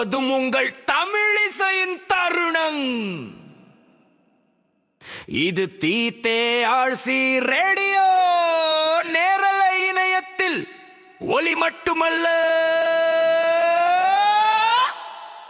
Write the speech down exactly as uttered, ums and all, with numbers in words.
அதும் உங்கள் தமிழிசையின் தருணம். இது தீத்தே ஆழ்சி ரேடியோ நேரலை இணையத்தில் ஒலி மட்டுமல்ல